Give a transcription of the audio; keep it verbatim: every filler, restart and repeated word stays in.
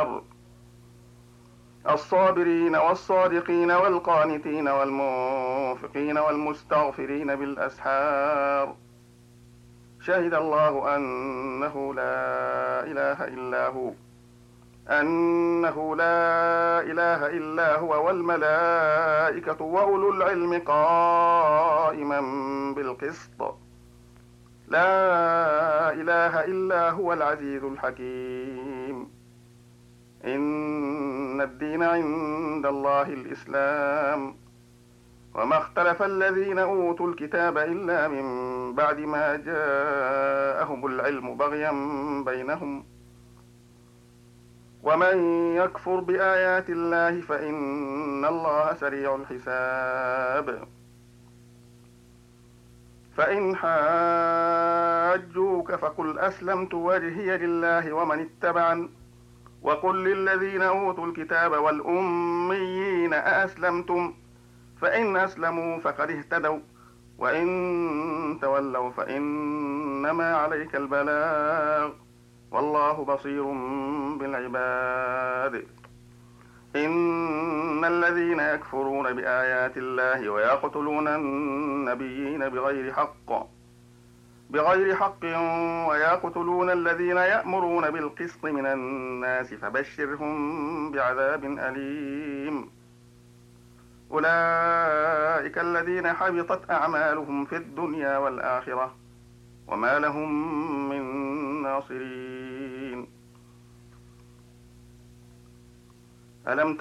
النار الصابرين والصادقين والقانتين والمنفقين والمستغفرين بالأسحار شهد الله أنه لا إله إلا هو أنه لا إله إلا هو والملائكة وأولو العلم قائما بالقسط لا إله إلا هو العزيز الحكيم إن الدين عند الله الإسلام وما اختلف الذين أوتوا الكتاب إلا من بعد ما جاءهم العلم بغيا بينهم ومن يكفر بآيات الله فإن الله سريع الحساب فإن حاجوك فقل أسلمت وجهي لله ومن اتبعن وقل للذين أوتوا الكتاب والأميين أأسلمتم فإن أسلموا فقد اهتدوا وإن تولوا فإنما عليك البلاغ والله بصير بالعباد إن الذين يكفرون بآيات الله ويقتلون النبيين بغير حق بغير حق ويقتلون الذين يأمرون بالقسط من الناس فبشرهم بعذاب أليم أولئك الذين حبطت أعمالهم في الدنيا والآخرة وما لهم من ناصرين ألم